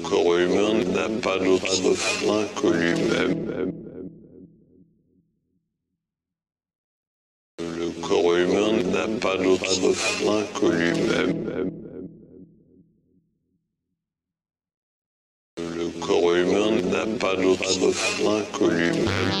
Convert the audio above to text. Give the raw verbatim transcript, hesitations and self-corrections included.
corps humain n'a pas d'autre frein que lui-même. Le corps humain n'a pas d'autre frein que lui-même. Le corps humain n'a pas d'autre frein que lui-même.